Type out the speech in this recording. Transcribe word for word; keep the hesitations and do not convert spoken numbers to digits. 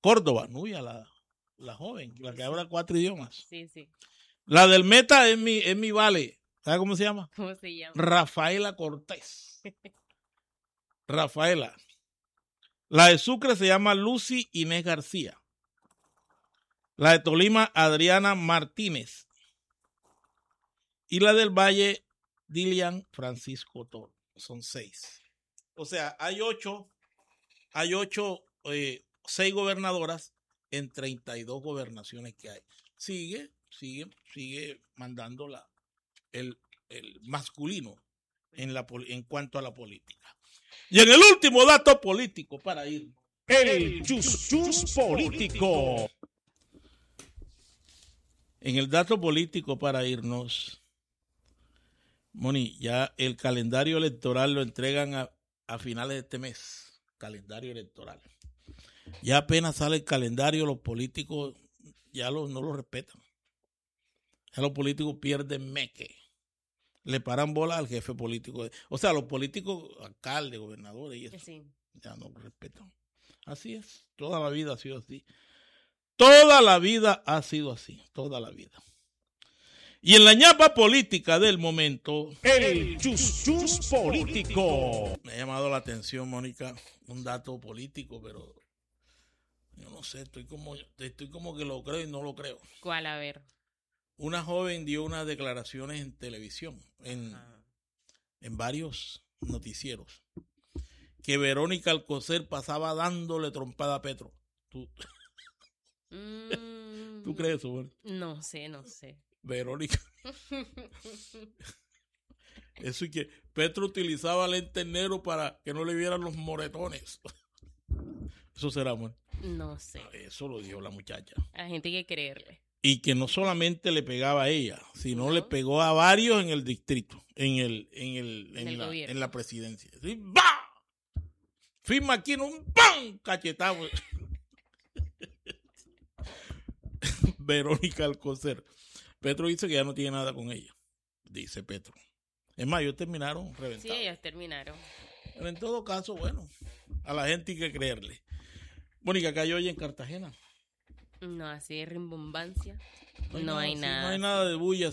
Córdoba, Nuya, la, la joven, la que habla cuatro idiomas. Sí, sí. La del Meta es mi, es mi vale. ¿Sabes cómo se llama? ¿Cómo se llama? Rafaela Cortés. Rafaela. La de Sucre se llama Lucy Inés García. La de Tolima, Adriana Martínez. Y la del Valle, Dilian Francisco Toro. Son seis. O sea, hay ocho, hay ocho, eh, seis gobernadoras en treinta y dos gobernaciones que hay. Sigue, sigue, sigue mandando la, el, el masculino en, la, en cuanto a la política. Y en el último dato político para ir. El chus chus político. En el dato político para irnos, Moni, ya el calendario electoral lo entregan a, a finales de este mes. Calendario electoral. Ya apenas sale el calendario, los políticos ya lo, no lo respetan. Ya los políticos pierden meque. Le paran bola al jefe político. O sea, los políticos, alcaldes, gobernadores y eso, sí, ya no lo respetan. Así es. Toda la vida ha sido así. Toda la vida ha sido así. Toda la vida. Y en la ñapa política del momento, el chus chus político. Me ha llamado la atención, Mónica, un dato político, pero yo no sé, estoy como, estoy como que lo creo y no lo creo. ¿Cuál? A ver. Una joven dio unas declaraciones en televisión, en, en varios noticieros, que Verónica Alcocer pasaba dándole trompada a Petro. ¿Tú, mm, ¿tú crees eso, Mónica? No sé, no sé. Verónica. Eso y que Petro utilizaba lentes negros para que no le vieran los moretones. Eso será, bueno. No sé. Eso lo dijo la muchacha. A la gente hay que creerle. Y que no solamente le pegaba a ella, sino ¿No? le pegó a varios en el distrito, en el, en el, en, en el la, gobierno. en la presidencia. ¿Sí? ¡Bah! Firma aquí en un ¡pam! Cachetado. Verónica Alcocer. Petro dice que ya no tiene nada con ella. Dice Petro. Es más, ellos terminaron reventados. Sí, ellos terminaron. Pero en todo caso, bueno, a la gente hay que creerle. Mónica, cayó hoy en Cartagena. No, así de rimbombancia. No hay, no nada, hay sí, nada. No hay nada de bulla.